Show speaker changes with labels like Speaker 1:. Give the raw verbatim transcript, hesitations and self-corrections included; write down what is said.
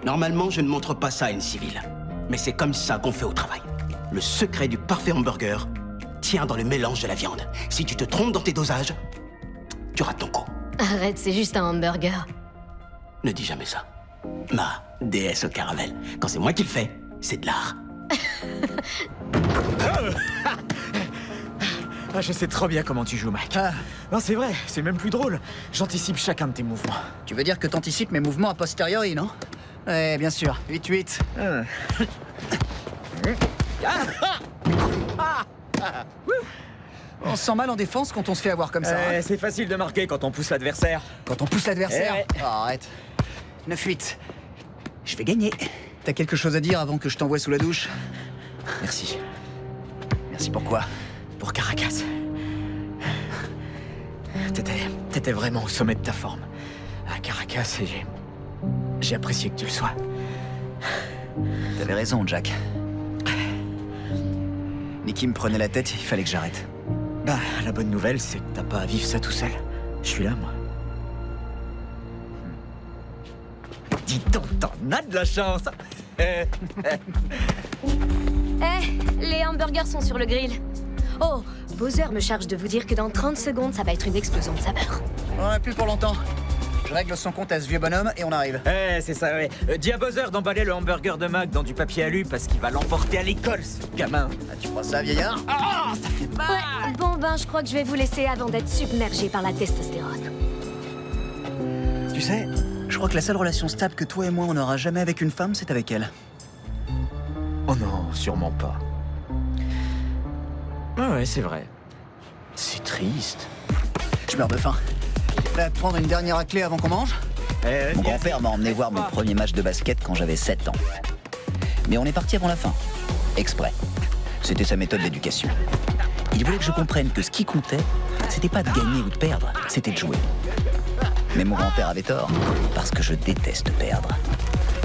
Speaker 1: Normalement, je ne montre pas ça à une civile. Mais c'est comme ça qu'on fait au travail. Le secret du parfait hamburger tient dans le mélange de la viande. Si tu te trompes dans tes dosages, tu rates ton coup.
Speaker 2: Arrête, c'est juste un hamburger.
Speaker 1: Ne dis jamais ça. Ma déesse au caramel. Quand c'est moi qui le fais, c'est de l'art.
Speaker 3: Ah, je sais trop bien comment tu joues, Mac. Ah. Non, c'est vrai, c'est même plus drôle. J'anticipe chacun de tes mouvements.
Speaker 4: Tu veux dire que t'anticipes mes mouvements a posteriori, non? Ouais, bien sûr. huit huit.
Speaker 3: Ah.
Speaker 4: On se sent mal en défense quand on se fait avoir comme ça.
Speaker 3: Euh,
Speaker 4: hein.
Speaker 3: c'est facile de marquer quand on pousse l'adversaire.
Speaker 4: Quand on pousse l'adversaire.
Speaker 3: Eh ouais.
Speaker 4: Oh, arrête. neuf huit. Je vais gagner. T'as quelque chose à dire avant que je t'envoie sous la douche?
Speaker 3: Merci.
Speaker 4: Merci pourquoi?
Speaker 3: Pour Caracas. T'étais... T'étais vraiment au sommet de ta forme. À Caracas, et j'ai... J'ai apprécié que tu le sois.
Speaker 4: T'avais raison, Jack. Nicky me prenait la tête, il fallait que j'arrête.
Speaker 3: Bah, la bonne nouvelle, c'est que t'as pas à vivre ça tout seul. Je suis là, moi. Dis donc, t'en as de la chance.
Speaker 2: Eh, les hamburgers sont sur le grill. Oh, Bowser me charge de vous dire que dans trente secondes, ça va être une explosion de saveur.
Speaker 4: On en a plus pour longtemps. Je règle son compte à ce vieux bonhomme et on arrive.
Speaker 3: Eh, c'est ça, ouais. Euh, dis à Bowser d'emballer le hamburger de Mac dans du papier alu parce qu'il va l'emporter à l'école, ce gamin.
Speaker 4: Ah, tu crois ça, vieillard?
Speaker 3: Ah, ça fait mal.
Speaker 2: Ouais, bon ben, je crois que je vais vous laisser avant d'être submergé par la testostérone.
Speaker 4: Tu sais, je crois que la seule relation stable que toi et moi on n'aura jamais avec une femme, c'est avec elle.
Speaker 3: Oh non, sûrement pas. Ah ouais, c'est vrai. C'est triste.
Speaker 4: Je meurs de faim. Prêt à te prendre une dernière raclée avant qu'on mange?
Speaker 3: Eh,
Speaker 4: Mon
Speaker 3: bien
Speaker 4: grand-père m'a emmené voir mon premier match de basket quand j'avais sept ans. Mais on est parti avant la fin. Exprès. C'était sa méthode d'éducation. Il voulait que je comprenne que ce qui comptait, c'était pas de gagner ou de perdre, c'était de jouer. Mais mon grand-père avait tort, parce que je déteste perdre.